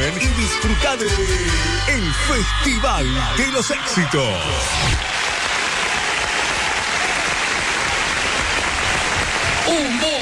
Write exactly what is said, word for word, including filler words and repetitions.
volumen y disfruta de el Festival de los Éxitos. Un